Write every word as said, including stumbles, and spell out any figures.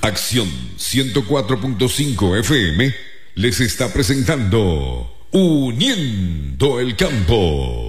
Acción ciento cuatro punto cinco F M les está presentando Uniendo el Campo.